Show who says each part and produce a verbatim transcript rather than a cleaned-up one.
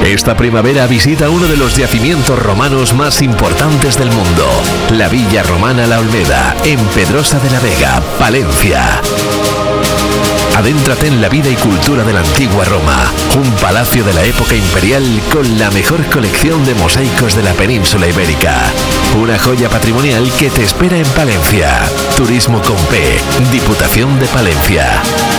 Speaker 1: Esta primavera visita uno de los yacimientos romanos más importantes del mundo, la Villa Romana La Olmeda, en Pedrosa de la Vega, Palencia. Adéntrate en la vida y cultura de la antigua Roma, un palacio de la época imperial con la mejor colección de mosaicos de la península ibérica. Una joya patrimonial que te espera en Palencia. Turismo con P, Diputación de Palencia.